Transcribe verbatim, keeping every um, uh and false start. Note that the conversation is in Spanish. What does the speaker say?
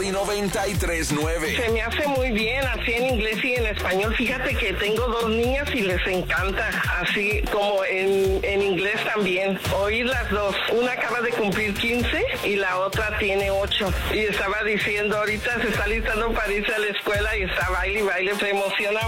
Play noventa y tres punto nueve. Se me hace muy bien, así en inglés y en español. Fíjate que tengo dos niñas y les encanta, así como en, en inglés también, oír las dos. Una acaba de cumplir quince y la otra tiene ocho. Y estaba diciendo, ahorita se está listando para irse a la escuela y está baile y baile, se emociona